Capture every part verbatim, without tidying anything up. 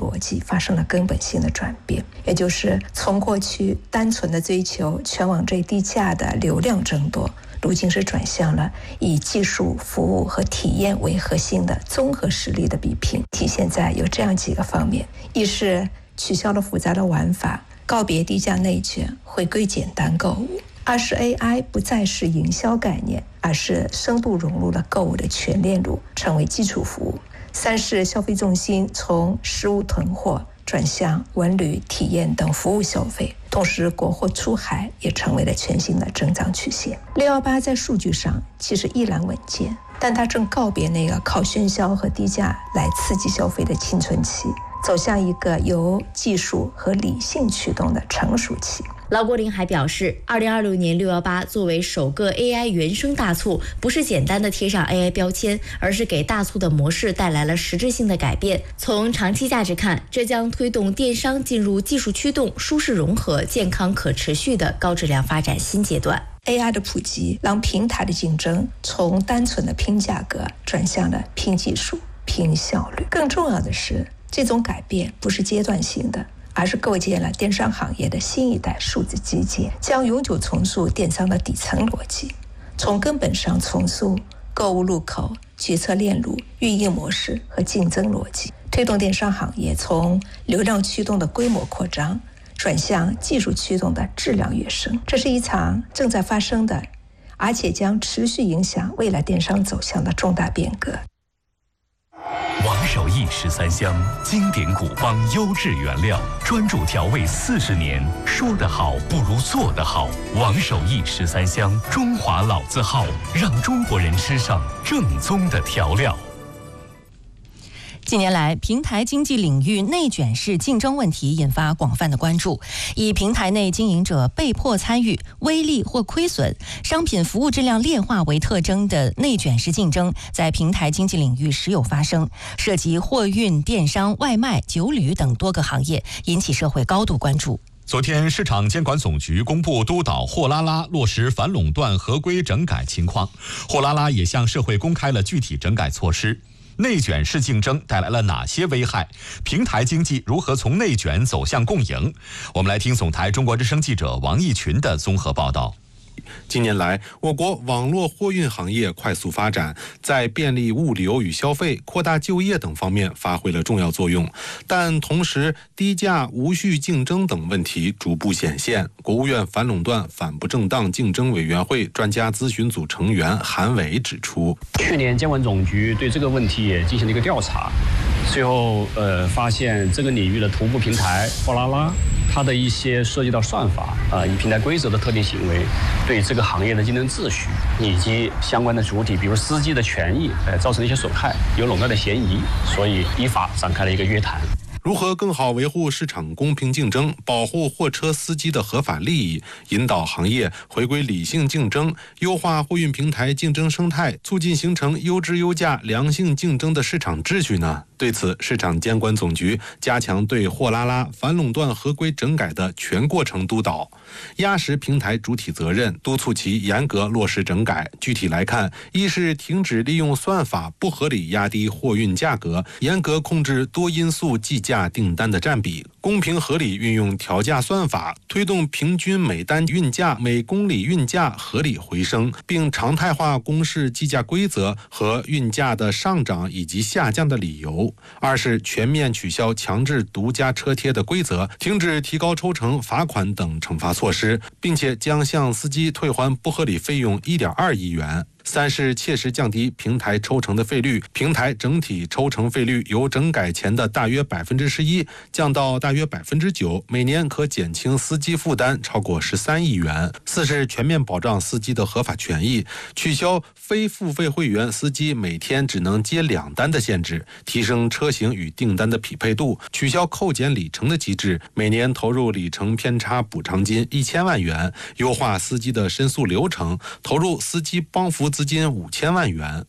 逻辑发生了根本性的转变，也就是从过去单纯的追求全网最低价的流量争夺，如今是转向了以技术、服务和体验为核心的综合实力的比拼。体现在有这样几个方面：一是取消了复杂的玩法，告别低价内卷，回归简单购物；二是 A I 不再是营销概念，而是深度融入了购物的全链路，成为基础服务；三是消费重心从实物囤货转向文旅、体验等服务消费，同时国货出海也成为了全新的增长曲线。六一八在数据上其实依然稳健，但它正告别那个靠喧嚣和低价来刺激消费的青春期，走向一个由技术和理性驱动的成熟期。 劳国林还表示，二零二六年六一八作为首个 A I 原生大促，不是简单的贴上 A I 标签，而是给大促的模式带来了实质性的改变。从长期价值看，这将推动电商进入技术驱动、舒适融合、健康可持续的高质量发展新阶段。 A I 的普及让平台的竞争从单纯的拼价格转向了拼技术、拼效率。更重要的是，这种改变不是阶段性的，而是构建了电商行业的新一代数字基建，将永久重塑电商的底层逻辑，从根本上重塑购物入口、决策链路、运营模式和竞争逻辑，推动电商行业从流量驱动的规模扩张转向技术驱动的质量跃升。这是一场正在发生的，而且将持续影响未来电商走向的重大变革。 王守义十三香，经典古方优质原料，专注调味四十年，说得好不如做得好。王守义十三香，中华老字号，让中国人吃上正宗的调料。 近年来，平台经济领域内卷式竞争问题引发广泛的关注。以平台内经营者被迫参与、微利或亏损、商品服务质量劣化为特征的内卷式竞争，在平台经济领域时有发生，涉及货运、电商、外卖、酒旅等多个行业，引起社会高度关注。 昨天，市场监管总局公布督导货拉拉落实反垄断合规整改情况，货拉拉也向社会公开了具体整改措施。内卷式竞争带来了哪些危害？平台经济如何从内卷走向共赢？我们来听总台中国之声记者王义群的综合报道。 近年来，我国网络货运行业快速发展，在便利物流与消费、扩大就业等方面发挥了重要作用。但同时，低价、无序竞争等问题逐步显现。国务院反垄断反不正当竞争委员会专家咨询组成员韩伟指出， 去年监管总局对这个问题也进行了一个调查，最后呃发现这个领域的头部平台货拉拉，它的一些涉及到算法啊、呃，以平台规则的特定行为，对这个行业的竞争秩序以及相关的主体，比如司机的权益，呃，造成了一些损害，有垄断的嫌疑，所以依法展开了一个约谈。 如何更好维护市场公平竞争，保护货车司机的合法利益，引导行业回归理性竞争，优化货运平台竞争生态，促进形成优质优价良性竞争的市场秩序呢？对此，市场监管总局加强对货拉拉反垄断合规整改的全过程督导，压实平台主体责任，督促其严格落实整改。具体来看，一是停止利用算法不合理压低货运价格，严格控制多因素计价订单的占比，公平合理运用调价算法，推动平均每单运价、每公里运价合理回升，并常态化公示计价规则和运价的上涨以及下降的理由。二是全面取消强制独家车贴的规则，停止提高抽成、罚款等惩罚措施，并且将向司机退还不合理费用 一点二亿元。三是切实降低平台抽成的费率，平台整体抽成费率由整改前的大约百分之十一降到大约百分之九，每年可减轻司机负担超过十三亿元。四是全面保障司机的合法权益，取消非付费会员司机每天只能接两单的限制，提升车型与订单的匹配度，取消扣减里程的机制，每年投入里程偏差补偿金一千万元，优化司机的申诉流程，投入司机帮扶资金五千万元。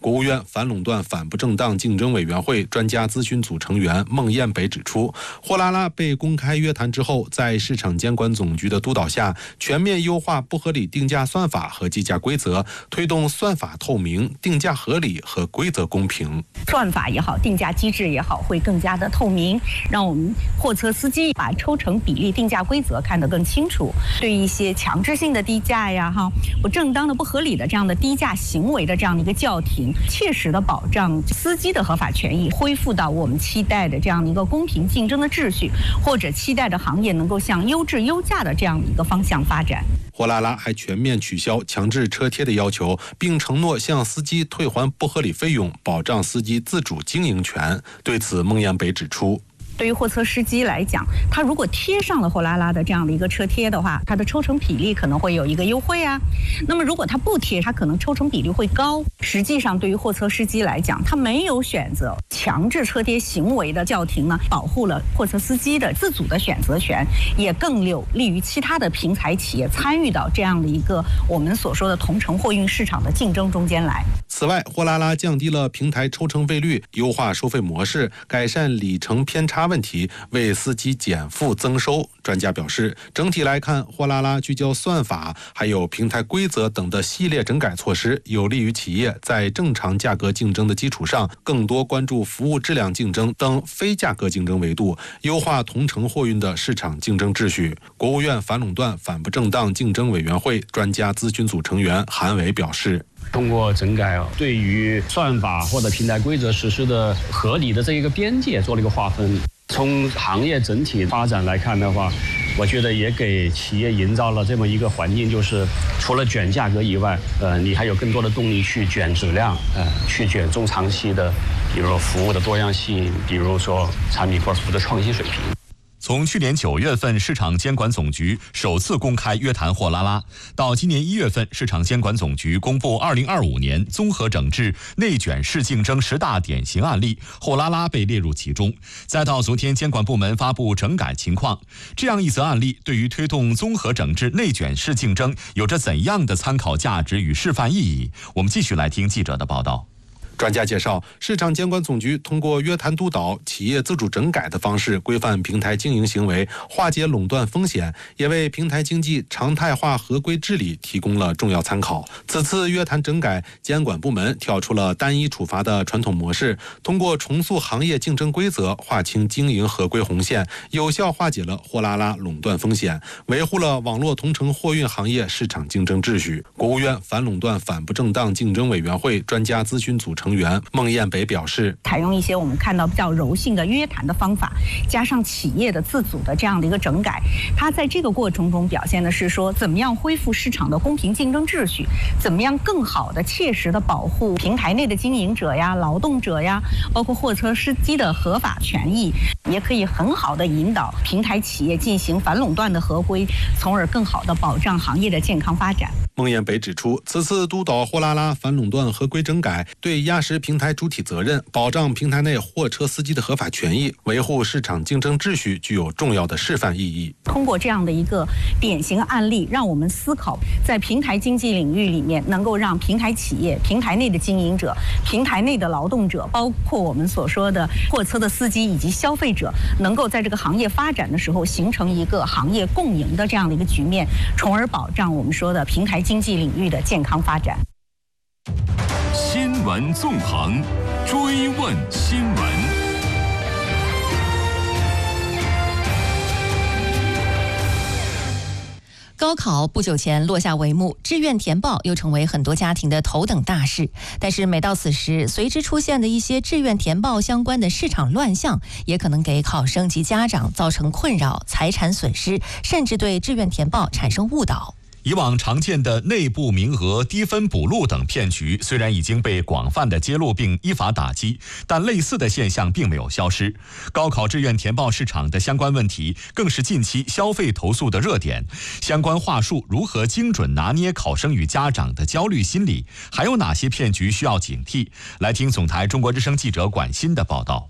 国务院反垄断反不正当竞争委员会专家咨询组成员孟燕北指出，货拉拉被公开约谈之后，在市场监管总局的督导下，全面优化不合理定价算法和计价规则，推动算法透明、定价合理和规则公平。 算法也好，定价机制也好，会更加的透明，让我们货车司机把抽成比例、定价规则看得更清楚。对一些强制性的低价呀、哈不正当的、不合理的这样的低价行为的这样的一个叫停，切实的保障司机的合法权益，恢复到我们期待的这样的一个公平竞争的秩序，或者期待的行业能够向优质优价的这样的一个方向发展。 货拉拉还全面取消强制车贴的要求，并承诺向司机退还不合理费用，保障司机自主经营权。对此，孟燕北指出， 对于货车司机来讲，他如果贴上了货拉拉的这样的一个车贴的话，他的抽成比例可能会有一个优惠啊。那么如果他不贴，他可能抽成比例会高。实际上，对于货车司机来讲，他没有选择强制车贴行为的叫停呢，保护了货车司机的自主的选择权，也更有利于其他的平台企业参与到这样的一个我们所说的同城货运市场的竞争中间来。 此外，货拉拉降低了平台抽成费率，优化收费模式，改善里程偏差问题，为司机减负增收。专家表示，整体来看，货拉拉聚焦算法还有平台规则等的系列整改措施，有利于企业在正常价格竞争的基础上，更多关注服务质量竞争等非价格竞争维度，优化同城货运的市场竞争秩序。国务院反垄断反不正当竞争委员会专家咨询组成员韩伟表示， 通过整改，对于算法或者平台规则实施的合理的这一个边界做了一个划分。从行业整体发展来看的话，我觉得也给企业营造了这么一个环境，就是除了卷价格以外，呃，你还有更多的动力去卷质量，呃，去卷中长期的，比如说服务的多样性，比如说产品或者服务的创新水平。 从去年九月份市场监管总局首次公开约谈货拉拉，到今年一月份市场监管总局公布二零二五年综合整治内卷式竞争十大典型案例，货拉拉被列入其中，再到昨天监管部门发布整改情况，这样一则案例对于推动综合整治内卷式竞争有着怎样的参考价值与示范意义？我们继续来听记者的报道。 专家介绍，市场监管总局通过约谈督导、企业自主整改的方式规范平台经营行为，化解垄断风险，也为平台经济常态化合规治理提供了重要参考。此次约谈整改，监管部门跳出了单一处罚的传统模式，通过重塑行业竞争规则，划清经营合规红线，有效化解了货拉拉垄断风险，维护了网络同城货运行业市场竞争秩序。国务院反垄断反不正当竞争委员会专家咨询组成员孟燕北表示， 采用一些我们看到比较柔性的约谈的方法，加上企业的自主的这样的一个整改，它在这个过程中表现的是说，怎么样恢复市场的公平竞争秩序，怎么样更好的切实的保护平台内的经营者呀、劳动者呀，包括货车司机的合法权益，也可以很好的引导平台企业进行反垄断的合规，从而更好的保障行业的健康发展。 孟燕北指出，此次督导货拉拉反垄断合规整改，对压实平台主体责任，保障平台内货车司机的合法权益，维护市场竞争秩序，具有重要的示范意义。 通过这样的一个典型案例，让我们思考，在平台经济领域里面，能够让平台企业、平台内的经营者、平台内的劳动者，包括我们所说的货车的司机以及消费者，能够在这个行业发展的时候，形成一个行业共赢的这样的一个局面，从而保障我们说的平台经济领域的健康发展。 新闻纵横，追问新闻。 高考不久前落下帷幕，志愿填报又成为很多家庭的头等大事。但是每到此时，随之出现的一些志愿填报相关的市场乱象，也可能给考生及家长造成困扰、财产损失，甚至对志愿填报产生误导。 以往常见的内部名额、低分补录等骗局，虽然已经被广泛的揭露并依法打击，但类似的现象并没有消失。高考志愿填报市场的相关问题，更是近期消费投诉的热点。相关话术如何精准拿捏考生与家长的焦虑心理？还有哪些骗局需要警惕？来听总台中国之声记者管欣的报道。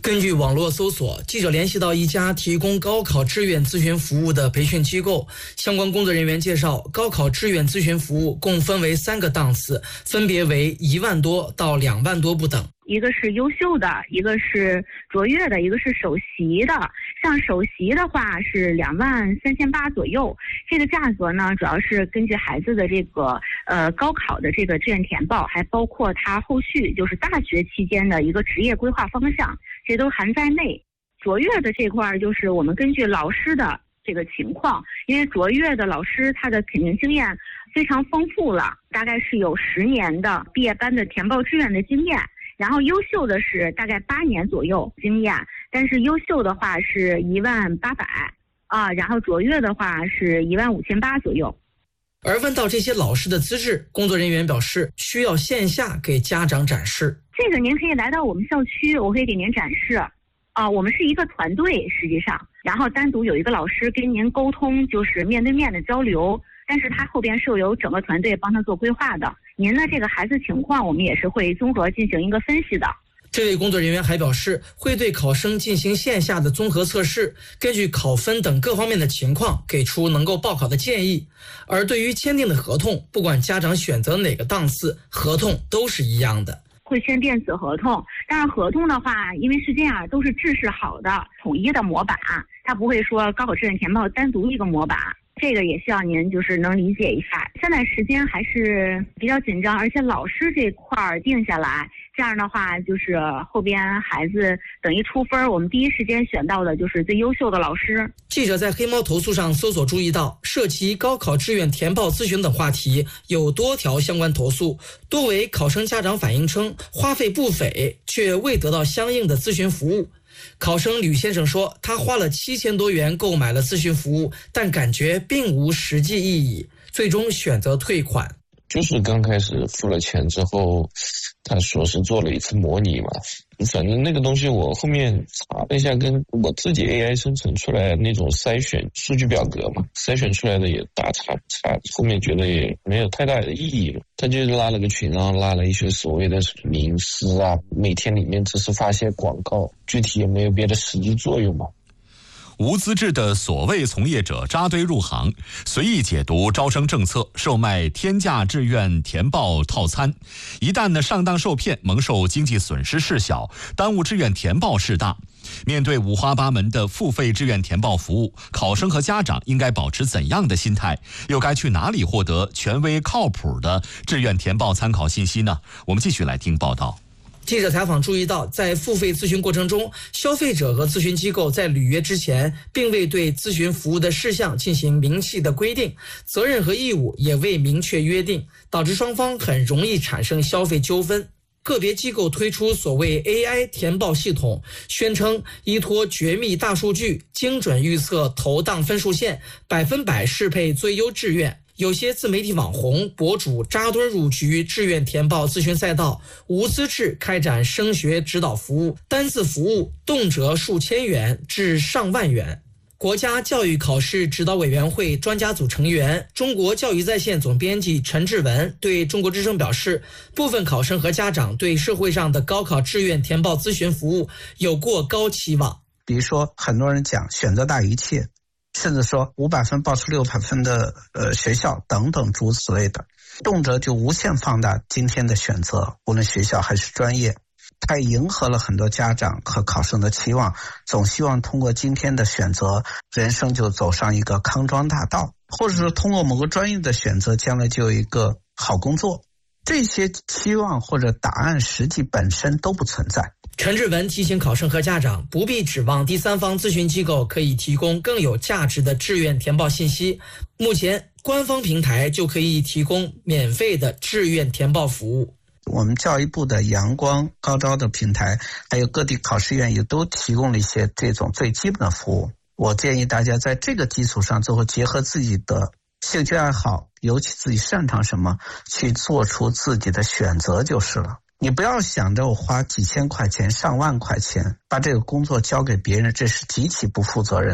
根据网络搜索，记者联系到一家提供高考志愿咨询服务的培训机构，相关工作人员介绍，高考志愿咨询服务共分为三个档次，分别为一万多到两万多不等。 一个是优秀的，一个是卓越的，一个是首席的。像首席的话是两万三千八左右，这个价格呢，主要是根据孩子的这个呃高考的这个志愿填报，还包括他后续就是大学期间的一个职业规划方向，这都含在内。卓越的这块就是我们根据老师的这个情况，因为卓越的老师他的肯定经验非常丰富了，大概是有十年的毕业班的填报志愿的经验。然后优秀的是大概八年左右经验，但是优秀的话是一万八百啊，然后卓越的话是一万五千八左右。 而问到这些老师的资质，工作人员表示需要线下给家长展示。 这个您可以来到我们校区，我可以给您展示。啊，我们是一个团队，实际上，然后单独有一个老师跟您沟通，就是面对面的交流。但是他后边是有整个团队帮他做规划的。您的这个孩子情况，我们也是会综合进行一个分析的。 这位工作人员还表示，会对考生进行线下的综合测试，根据考分等各方面的情况，给出能够报考的建议。而对于签订的合同，不管家长选择哪个档次，合同都是一样的。 会签电子合同，但是合同的话，因为是这样，都是制式好的、统一的模板，它不会说高考志愿填报单独一个模板。这个也需要您就是能理解一下，现在时间还是比较紧张，而且老师这块儿定下来，这样的话就是后边孩子等一出分，我们第一时间选到的就是最优秀的老师。 记者在黑猫投诉上搜索注意到，涉及高考志愿填报咨询等话题有多条相关投诉，多为考生家长反映称花费不菲，却未得到相应的咨询服务。考生吕先生说，他花了七千多元购买了咨询服务，但感觉并无实际意义，最终选择退款。 就是刚开始付了钱之后，他说是做了一次模拟嘛，反正那个东西我后面查了一下，跟我自己 A I 生成出来那种筛选数据表格嘛，筛选出来的也大差不差，后面觉得也没有太大的意义了。他就拉了个群，然后拉了一些所谓的名师啊，每天里面只是发些广告，具体也没有别的实际作用嘛。 无资质的所谓从业者扎堆入行，随意解读招生政策，售卖天价志愿填报套餐，一旦呢上当受骗，蒙受经济损失事小，耽误志愿填报事大。面对五花八门的付费志愿填报服务，考生和家长应该保持怎样的心态？又该去哪里获得权威靠谱的志愿填报参考信息呢？我们继续来听报道。 记者采访注意到，在付费咨询过程中，消费者和咨询机构在履约之前并未对咨询服务的事项进行明细的规定，责任和义务也未明确约定，导致双方很容易产生消费纠纷。个别机构推出所谓 A I 填报系统，宣称依托绝密大数据，精准预测投档分数线，百分百适配最优志愿。有些自媒体网红博主扎堆入局志愿填报咨询赛道，无资质开展升学指导服务，单次服务动辄数千元至上万元。国家教育考试指导委员会专家组成员、中国教育在线总编辑陈志文对中国之声表示，部分考生和家长对社会上的高考志愿填报咨询服务有过高期望。 比如说，很多人讲选择大于一切，甚至说五百分报出六百分的呃学校等等诸此类的，动辄就无限放大今天的选择，无论学校还是专业。它迎合了很多家长和考生的期望，总希望通过今天的选择，人生就走上一个康庄大道，或者是通过某个专业的选择，将来就有一个好工作。这些期望或者答案实际本身都不存在。 陈志文提醒考生和家长，不必指望第三方咨询机构可以提供更有价值的志愿填报信息。目前官方平台就可以提供免费的志愿填报服务。 我们教育部的阳光高招的平台，还有各地考试院也都提供了一些这种最基本的服务。我建议大家在这个基础上，最后结合自己的兴趣爱好，尤其自己擅长什么，去做出自己的选择就是了。你不要想着我花几千块钱、上万块钱把这个工作交给别人，这是极其不负责任的。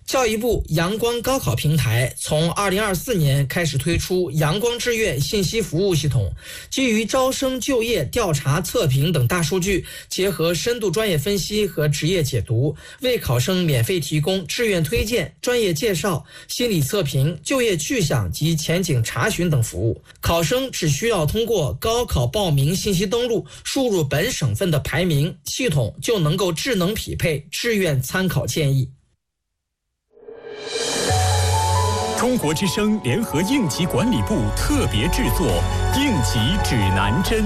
教育部阳光高考平台从二零二四年开始推出阳光志愿信息服务系统，基于招生、就业、调查、测评等大数据，结合深度专业分析和职业解读，为考生免费提供志愿推荐、专业介绍、心理测评、就业去向及前景查询等服务。考生只需要通过高考报名信息登录，输入本省份的排名，系统就能够智能匹配志愿参考建议。 中国之声联合应急管理部特别制作《应急指南针》。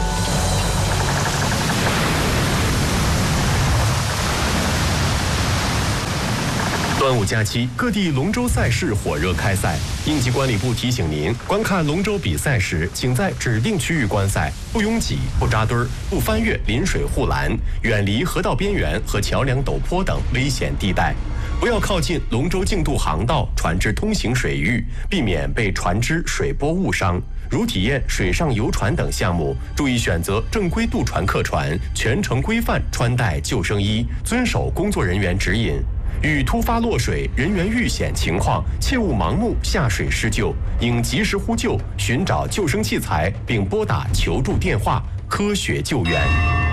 端午假期，各地龙舟赛事火热开赛。应急管理部提醒您，观看龙舟比赛时，请在指定区域观赛，不拥挤、不扎堆儿、不翻越临水护栏，远离河道边缘和桥梁陡坡等危险地带。不要靠近龙舟竞渡航道、船只通行水域，避免被船只水波误伤。如体验水上游船等项目，注意选择正规渡船客船，全程规范穿戴救生衣，遵守工作人员指引。遇突发落水、人员遇险情况，切勿盲目下水施救，应及时呼救，寻找救生器材，并拨打求助电话，科学救援。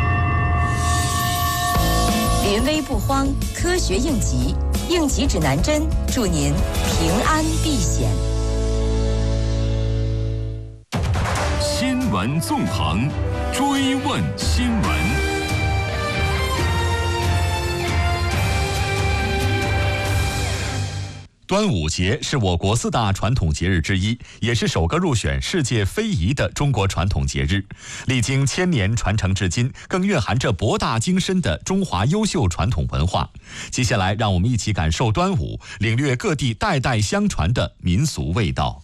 临危不慌，科学应急，应急指南针，祝您平安避险。 新闻纵横，追问新闻。 端午节是我国四大传统节日之一，也是首个入选世界非遗的中国传统节日。历经千年传承至今，更蕴含着博大精深的中华优秀传统文化。接下来，让我们一起感受端午，领略各地代代相传的民俗味道。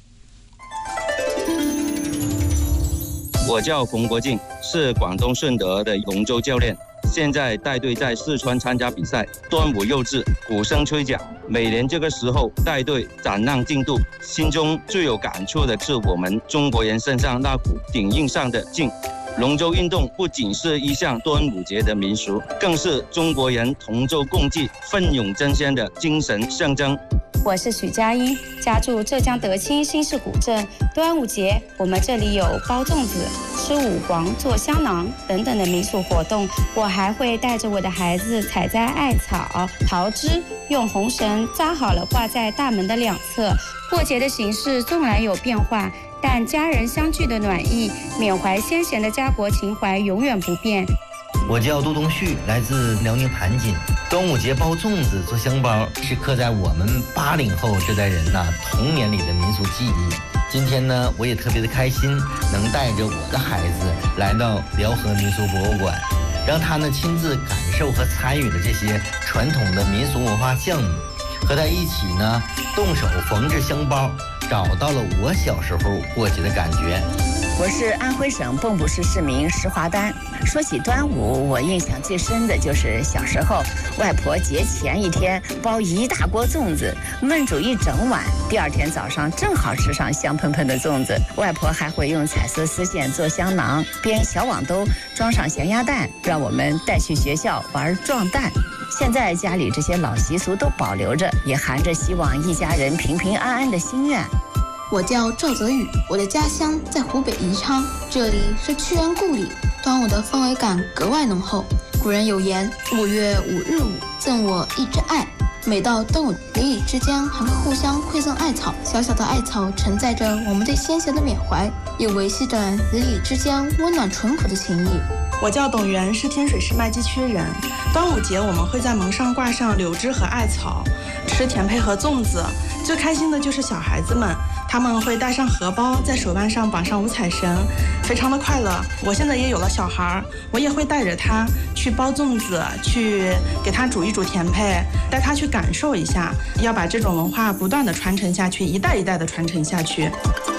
我叫龚国敬，是广东顺德的龙舟教练。现在带队在四川参加比赛，端午又至，鼓声吹响。每年这个时候带队展浪竞渡，心中最有感触的是我们中国人身上那股顶硬上的劲。龙舟运动不仅是一项端午节的民俗，更是中国人同舟共济、奋勇争先的精神象征。 我是许佳音，家住浙江德清新市古镇。端午节，我们这里有包粽子、吃五黄、做香囊等等的民俗活动。我还会带着我的孩子采摘艾草、桃枝，用红绳扎好了挂在大门的两侧。过节的形式纵然有变化，但家人相聚的暖意、缅怀先贤的家国情怀永远不变。 我叫杜东旭，来自辽宁盘锦。端午节包粽子、做香包，是刻在我们八零后这代人呐童年里的民俗记忆。今天呢，我也特别的开心，能带着我的孩子来到辽河民俗博物馆，让他呢亲自感受和参与了这些传统的民俗文化项目，和他一起呢动手缝制香包，找到了我小时候过节的感觉。 我是安徽省蚌埠市市民石华丹。说起端午，我印象最深的就是小时候，外婆节前一天包一大锅粽子，焖煮一整晚，第二天早上正好吃上香喷喷的粽子。外婆还会用彩色丝线做香囊，编小网兜装上咸鸭蛋，让我们带去学校玩撞蛋。现在家里这些老习俗都保留着，也含着希望一家人平平安安的心愿。 我叫赵泽宇，我的家乡在湖北宜昌，这里是屈原故里，端午的氛围感格外浓厚。古人有言，五月五日午，赠我一枝艾。每到端午，邻里之间还会互相馈赠艾草，小小的艾草承载着我们对先贤的缅怀，也维系着邻里之间温暖淳朴的情谊。 我叫董源，是天水市麦积区人。端午节我们会在门上挂上柳枝和艾草，吃甜胚和粽子。最开心的就是小孩子们，他们会带上荷包，在手腕上绑上五彩绳，非常的快乐。我现在也有了小孩，我也会带着他去包粽子，去给他煮一煮甜胚，带他去感受一下，要把这种文化不断的传承下去，一代一代的传承下去。